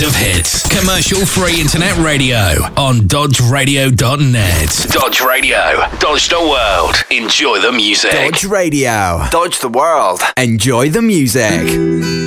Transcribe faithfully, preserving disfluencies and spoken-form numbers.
of hits. Commercial-free internet radio on dodge radio dot net. Dodge Radio. Dodge the world. Enjoy the music. Dodge Radio. Dodge the world. Enjoy the music.